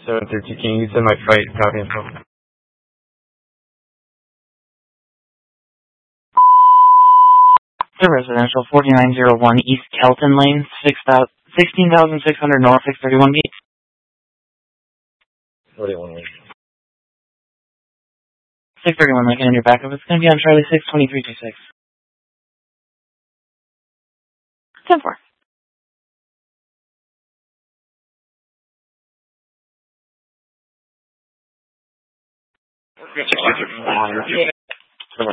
732, can you send my flight copy info? The residential 4901 East Kelton Lane, 16,600 North 631 B. 41 weeks. 631 Lincoln in your backup. It's going to be on Charlie 62326. 10-4.